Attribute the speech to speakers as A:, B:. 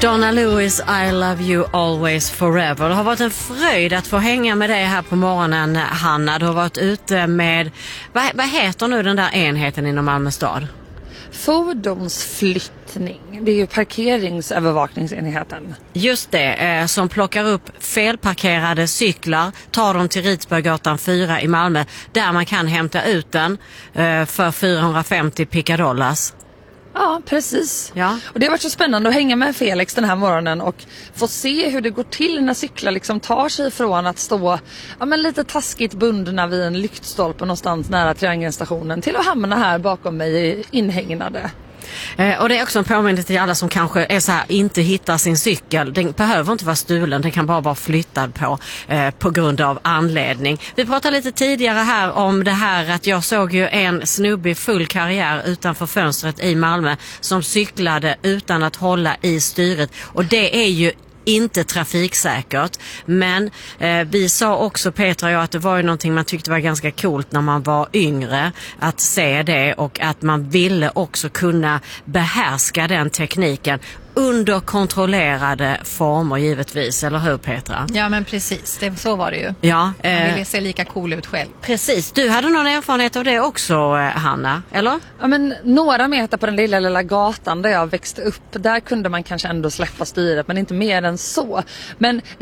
A: Donna Lewis, I love you always forever. Det har varit en fröjd att få hänga med dig här på morgonen, Hanna. Du har varit ute med, vad heter nu den där enheten inom Malmö stad?
B: Fordonsflyttning. Det är ju parkeringsövervakningsenheten.
A: Just det, som plockar upp felparkerade cyklar, tar dem till Ridsberggatan 4 i Malmö, där man kan hämta ut den för 450 picadollars.
B: Ja, precis.
A: Ja.
B: Och det har varit så spännande att hänga med Felix den här morgonen och få se hur det går till när cyklar liksom tar sig från att stå lite taskigt bundna vid en lyktstolpe någonstans nära Triangelstationen till att hamna här bakom mig inhägnade.
A: Och det är också en påminnelse till alla som kanske är så här, inte hittar sin cykel. Den behöver inte vara stulen, den kan bara vara flyttad på grund av anledning. Vi pratade lite tidigare här om det här att jag såg ju en snubbe i full karriär utanför fönstret i Malmö som cyklade utan att hålla i styret. Och det är ju inte trafiksäkert, men vi sa också, Petra och jag, att det var ju någonting man tyckte var ganska coolt när man var yngre att se det, och att man ville också kunna behärska den tekniken under kontrollerade former givetvis, eller hur Petra?
C: Ja, men precis, så var det ju.
A: Ja,
C: man ville se lika cool ut själv.
A: Precis, du hade någon erfarenhet av det också, Hanna, eller?
B: Ja, men några meter på den lilla gatan där jag växte upp, där kunde man kanske ändå släppa styret, men inte mer än så. Men